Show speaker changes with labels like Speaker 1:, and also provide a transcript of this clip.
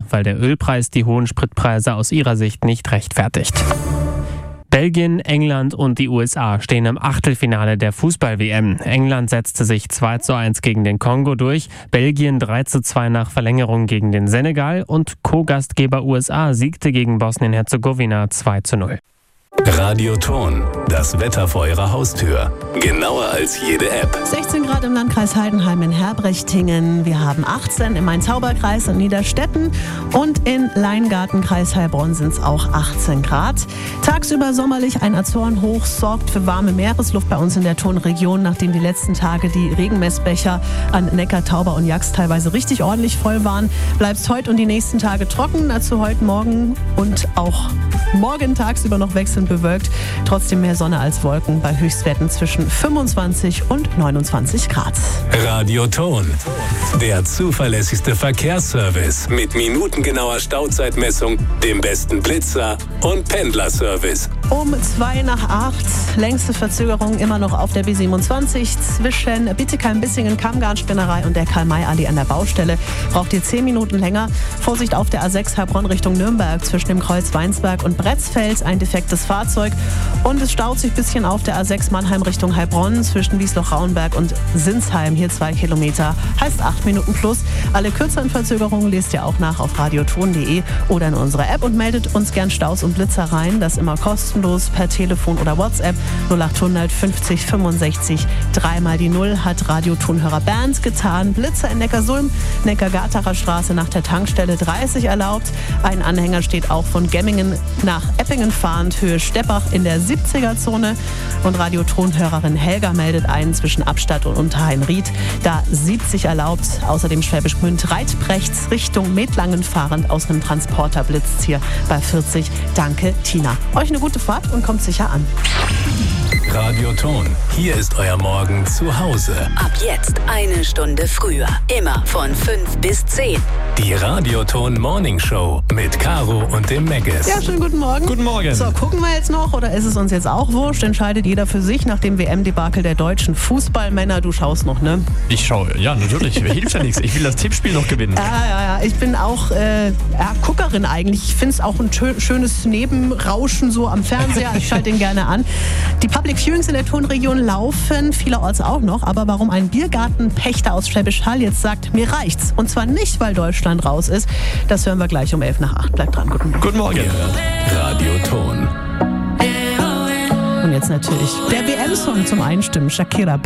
Speaker 1: weil der Ölpreis die hohen Spritpreise aus ihrer Sicht nicht rechtfertigt. Belgien, England und die USA stehen im Achtelfinale der Fußball-WM. England setzte sich 2:1 gegen den Kongo durch, Belgien 3:2 nach Verlängerung gegen den Senegal und Co-Gastgeber USA siegte gegen Bosnien-Herzegowina 2:0.
Speaker 2: Radioton, das Wetter vor Ihrer Haustür. Genauer als jede App.
Speaker 3: 16 Grad im Landkreis Heidenheim in Herbrechtingen. Wir haben 18 im Main-Tauber-Kreis und Niederstetten. Und in Leingartenkreis Heilbronn sind es auch 18 Grad. Tagsüber sommerlich, ein Azorenhoch sorgt für warme Meeresluft bei uns in der Tonregion, nachdem die letzten Tage die Regenmessbecher an Neckar, Tauber und Jax teilweise richtig ordentlich voll waren. Bleibt es heute und die nächsten Tage trocken. Dazu heute Morgen und auch morgen tagsüber noch wechselnd bewölkt. Trotzdem mehr Sonne als Wolken bei Höchstwerten zwischen 25 und 29 Grad.
Speaker 2: Radioton, der zuverlässigste Verkehrsservice mit minutengenauer Stauzeitmessung, dem besten Blitzer und Pendlerservice.
Speaker 3: Um 7:55, längste Verzögerung immer noch auf der B27 zwischen Bietigheim-Bissingen, Kammgarnspinnerei und der Karl-May-Allee an der Baustelle. Braucht ihr 10 Minuten länger. Vorsicht auf der A6 Heilbronn Richtung Nürnberg zwischen dem Kreuz Weinsberg und Bretzfeld, ein defektes Fahrzeug. Und es staut sich ein bisschen auf der A6 Mannheim Richtung Heilbronn zwischen Wiesloch-Rauenberg und Sinsheim. Hier 2 Kilometer, heißt 8 Minuten plus. Alle kürzeren Verzögerungen lest ihr auch nach auf radioton.de oder in unserer App und meldet uns gern Staus und Blitzer rein. Das immer kostenlos per Telefon oder WhatsApp. 0800 50 65 3x0 hat Radiotonhörer Bernd getan. Blitzer in Neckarsulm, Neckar-Gartacher Straße nach der Tankstelle 30 erlaubt. Ein Anhänger steht auch von Gemmingen nach Eppingen fahrend, Höhe Steppach in der 70er-Zone. Und Radiotonhörerin Helga meldet einen zwischen Abstadt und Unterhain-Ried. Da 70 erlaubt. Außerdem Schwäbisch Gmünd Reitbrechts Richtung Metlangen fahrend aus einem Transporter blitzt hier bei 40. Danke, Tina. Euch eine gute Fahrt und kommt sicher an.
Speaker 2: Radioton, hier ist euer Morgen zu Hause.
Speaker 4: Ab jetzt 1 Stunde früher. Immer von 5 bis 10.
Speaker 2: Die Radioton Morning Show mit Caro und dem Meggis.
Speaker 3: Ja, schönen guten Morgen.
Speaker 1: Guten Morgen.
Speaker 3: So, gucken wir jetzt noch oder ist es uns jetzt auch wurscht? Entscheidet jeder für sich nach dem WM-Debakel der deutschen Fußballmänner. Du schaust noch, ne?
Speaker 5: Ich schaue, ja, natürlich. Hilft ja nichts. Ich will das Tippspiel noch gewinnen.
Speaker 3: Ja. Ich bin auch Guckerin eigentlich. Ich finde es auch ein schönes Nebenrauschen so am Fernseher. Ich schalte den gerne an. Die Public Viewings in der Tonregion laufen, vielerorts auch noch. Aber warum ein Biergartenpächter aus Schwäbisch Hall jetzt sagt, mir reicht's. Und zwar nicht, weil Deutschland raus ist. Das hören wir gleich um 7:55. Bleibt dran.
Speaker 5: Guten Morgen.
Speaker 2: Radioton.
Speaker 3: Und jetzt natürlich der WM-Song zum Einstimmen. Shakira.